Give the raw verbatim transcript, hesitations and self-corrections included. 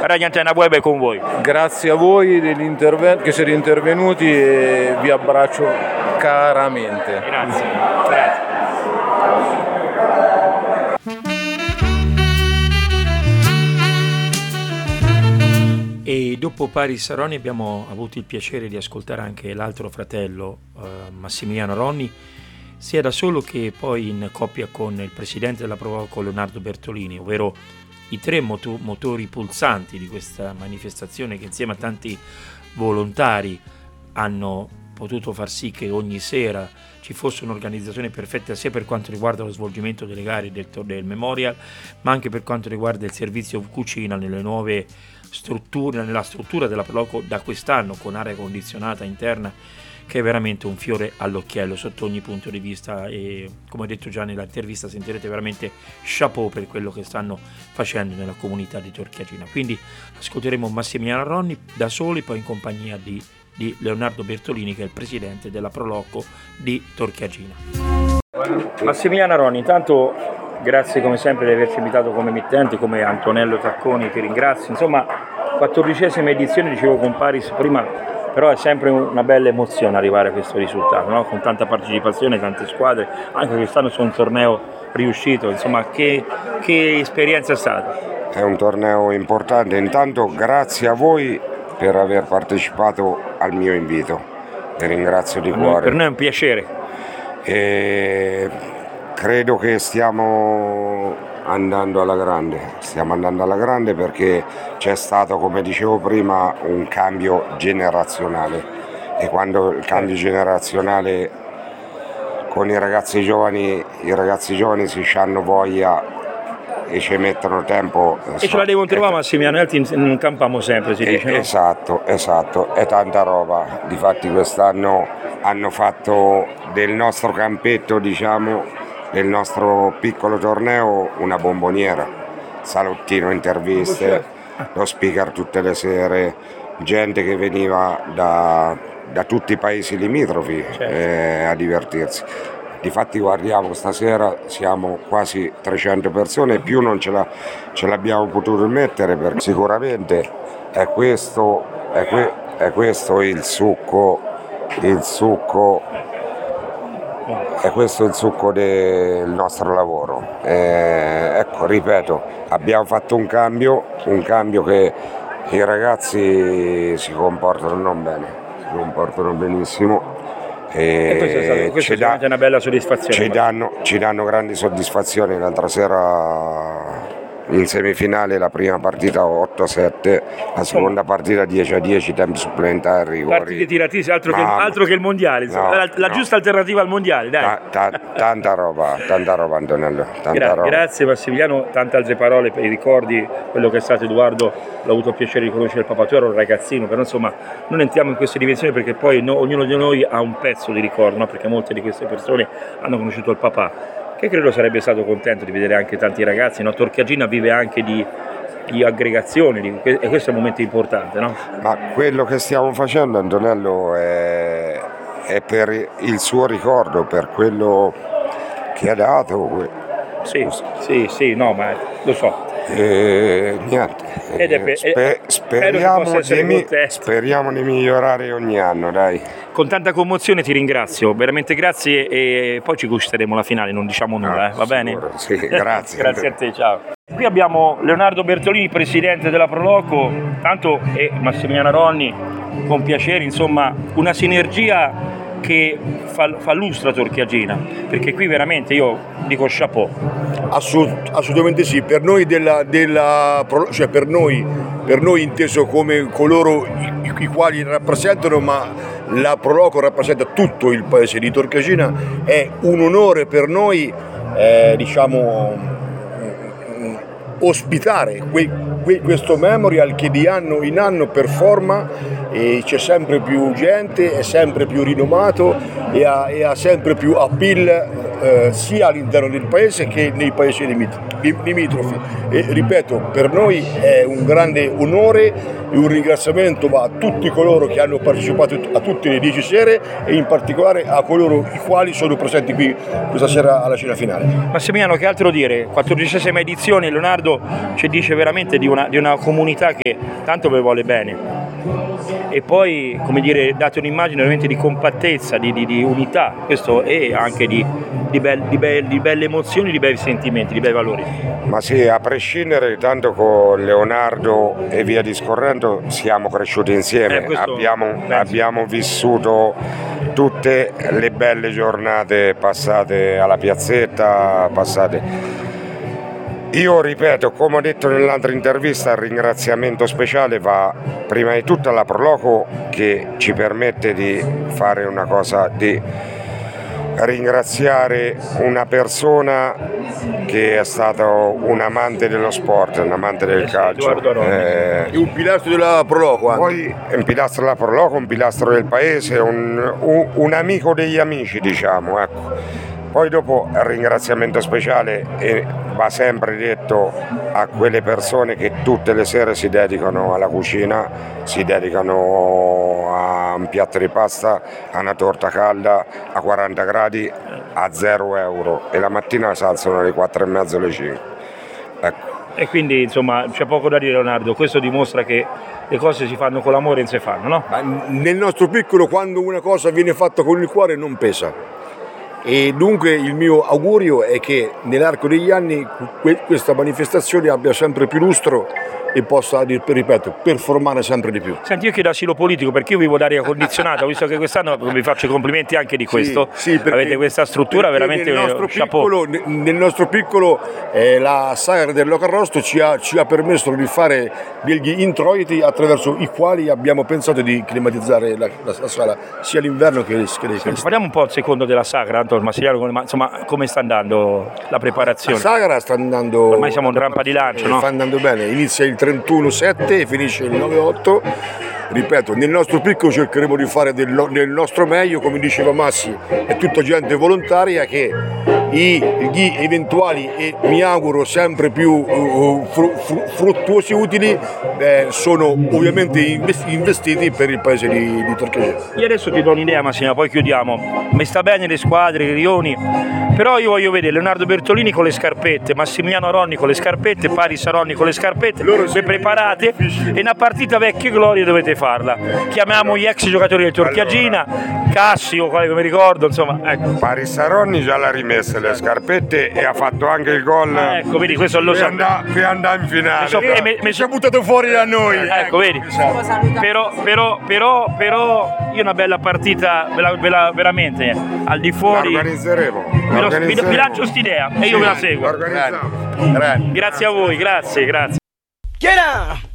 Radio Antenna Web è con voi. Grazie a voi che siete intervenuti e vi abbraccio caramente. Grazie. Grazie. E dopo Paris Ronni abbiamo avuto il piacere di ascoltare anche l'altro fratello, eh, Massimiliano Ronni, sia da solo che poi in coppia con il presidente della Proloco Leonardo Bertolini, ovvero i tre moto- motori pulsanti di questa manifestazione che insieme a tanti volontari hanno potuto far sì che ogni sera ci fosse un'organizzazione perfetta sia per quanto riguarda lo svolgimento delle gare del, del Memorial, ma anche per quanto riguarda il servizio cucina nelle nuove strutture, nella struttura della Proloco da quest'anno con aria condizionata interna, che è veramente un fiore all'occhiello sotto ogni punto di vista, e come ho detto già nell'intervista sentirete veramente chapeau per quello che stanno facendo nella comunità di Torchiagina. Quindi ascolteremo Massimiliano Ronni da soli, poi in compagnia di, di Leonardo Bertolini, che è il presidente della Proloco di Torchiagina. Massimiliano Ronni, intanto grazie come sempre di averci invitato come emittenti, come Antonello Tacconi ti ringrazio, insomma quattordicesima edizione, dicevo con Paris prima, però è sempre una bella emozione arrivare a questo risultato, no? Con tanta partecipazione, tante squadre, anche quest'anno su un torneo riuscito, insomma che, che esperienza è stata? È un torneo importante, intanto grazie a voi per aver partecipato al mio invito, vi ringrazio di cuore. Per noi è un piacere. E credo che stiamo andando alla grande, stiamo andando alla grande perché c'è stato, come dicevo prima, un cambio generazionale, e quando il cambio generazionale con i ragazzi giovani, i ragazzi giovani si hanno voglia e ci mettono tempo. E so, ce la devono trovare, Massimiliano, altri non campiamo sempre, si dice, no? Esatto, esatto, è tanta roba. Difatti quest'anno hanno fatto del nostro campetto, diciamo, del nostro piccolo torneo una bomboniera, salottino, interviste, lo speaker tutte le sere, gente che veniva da, da tutti i paesi limitrofi, certo, eh, a divertirsi. Difatti guardiamo, stasera siamo quasi trecento persone, più non ce, la, ce l'abbiamo potuto mettere, perché sicuramente è questo, è, que, è questo il succo, il succo è questo il succo del nostro lavoro. Eh, ecco, ripeto, abbiamo fatto un cambio, un cambio che i ragazzi si comportano non bene, si comportano benissimo. E, e questo è stato, questo è da, una bella soddisfazione. Ci danno, ci danno grandi soddisfazioni. L'altra sera in semifinale la prima partita otto a sette, la seconda partita dieci a dieci, tempi supplementari, rigori. Partite tiratissime, altro, che, altro che il mondiale, no, la, la no. giusta alternativa al mondiale, dai. Ta, ta, tanta roba, tanta roba Antonello, tanta Gra- roba. Grazie Massimiliano, tante altre parole per i ricordi, quello che è stato Edoardo, l'ho avuto il piacere di conoscere il papà, tu ero un ragazzino, però insomma non entriamo in queste dimensioni perché poi no, ognuno di noi ha un pezzo di ricordo, no? Perché molte di queste persone hanno conosciuto il papà, che credo sarebbe stato contento di vedere anche tanti ragazzi, no? Torchiagina vive anche di, di aggregazione, di, e questo è un momento importante, no? Ma quello che stiamo facendo, Antonello, è, è per il suo ricordo, per quello che ha dato. Sì, sì, sì, no, ma lo so. E niente, Ed è per, Sper- speriamo, di mi- speriamo di migliorare ogni anno, dai. Con tanta commozione ti ringrazio, veramente grazie, e poi ci gusteremo la finale, non diciamo nulla, eh, va bene? Sì, grazie. Grazie a te, ciao. Qui abbiamo Leonardo Bertolini, presidente della Proloco, tanto, e Massimiliano Ronni, con piacere, insomma, una sinergia che fa, fa lustra Torchiagina, perché qui veramente io dico chapeau. Assolut- assolutamente sì, per noi della, della cioè per noi, per noi inteso come coloro i, i quali rappresentano, ma la Proloco rappresenta tutto il paese di Torchiagina, è un onore per noi, eh, diciamo, ospitare que, que, questo memorial che di anno in anno performa, e c'è sempre più gente, è sempre più rinomato e ha, e ha sempre più appeal, eh, sia all'interno del paese che nei paesi limitrofi. E ripeto, per noi è un grande onore e un ringraziamento va a tutti coloro che hanno partecipato a tutte le dieci sere, e in particolare a coloro i quali sono presenti qui questa sera alla cena finale. Massimiliano, che altro dire? quattordicesima edizione, Leonardo, questo ci dice veramente di una, di una comunità che tanto vi vuole bene. E poi, come dire, date un'immagine veramente di compattezza, di, di, di unità, questo e anche di, di, be, di, be, di belle emozioni, di bei sentimenti, di bei valori. Ma sì, a prescindere, tanto con Leonardo e via discorrendo siamo cresciuti insieme, eh, abbiamo, abbiamo vissuto tutte le belle giornate passate alla piazzetta, passate. Io ripeto, come ho detto nell'altra intervista, il ringraziamento speciale va prima di tutto alla Proloco, che ci permette di fare una cosa, di ringraziare una persona che è stato un amante dello sport, un amante del calcio. Eh, un pilastro della Proloco anche. Poi un pilastro della Proloco, un pilastro del paese, un, un, un amico degli amici, diciamo, ecco. Poi dopo il ringraziamento speciale e va sempre detto a quelle persone che tutte le sere si dedicano alla cucina, si dedicano a un piatto di pasta, a una torta calda a quaranta gradi a zero euro e la mattina si alzano alle quattro e mezzo, alle cinque. Ecco. E quindi insomma c'è poco da dire, Leonardo, questo dimostra che le cose si fanno con l'amore e non si fanno, no? Ma nel nostro piccolo, quando una cosa viene fatta con il cuore non pesa. E dunque il mio augurio è che nell'arco degli anni questa manifestazione abbia sempre più lustro e possa, ripeto, performare sempre di più. Senti, io chiedo asilo politico perché io vivo d'aria condizionata, visto che quest'anno vi faccio i complimenti anche di questo. Sì, sì, perché, avete questa struttura veramente nel nostro chapeau. Piccolo, nel nostro piccolo eh, la sagra del Locarrosto ci ha, ci ha permesso di fare degli introiti attraverso i quali abbiamo pensato di climatizzare la, la, la sala sia l'inverno che l'estate. Sì, parliamo un po' il secondo della sagra, Antonio Massiliano, ma insomma come sta andando la preparazione? La sagra sta andando, ormai siamo in rampa di lancio, eh, no? Sta andando bene, inizia il trentuno sette e finisce il nove otto. Ripeto, nel nostro piccolo cercheremo di fare del, del nostro meglio, come diceva Massi, è tutta gente volontaria che i, gli eventuali e mi auguro sempre più uh, fru, fru, fruttuosi utili eh, sono ovviamente investiti per il paese di, di Torchegge. Io adesso ti do un'idea, Massimo, poi chiudiamo. Mi sta bene le squadre, i rioni, però io voglio vedere Leonardo Bertolini con le scarpette, Massimiliano Ronni con le scarpette, Paris Ronni con le scarpette, loro le preparate e una partita vecchie glorie dovete farla. Chiamiamo gli ex giocatori del Torchiagina, Cassio, quale mi ricordo, insomma, ecco. Paris Ronni già l'ha rimessa le scarpette e ha fatto anche il gol. Ah, ecco, vedi, questo lo so. Per andare in finale. So, e mi, mi ci ha buttato fuori da noi. Ecco, vedi. Però, però, però, però, io una bella partita, ve la, ve la, veramente, al di fuori. La organizzeremo. Vi, lo, vi, vi lancio st'idea e io sì, ve la seguo. Organizziamo. Grazie a voi, grazie, grazie.